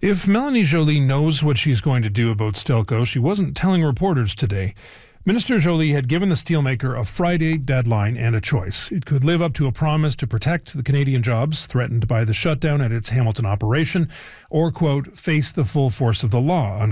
If Melanie Joly knows what she's going to do about Stelco, she wasn't telling reporters today. Minister Joly had given the steelmaker a Friday deadline and a choice. It could live up to a promise to protect the Canadian jobs threatened by the shutdown at its Hamilton operation, or, quote, face the full force of the law,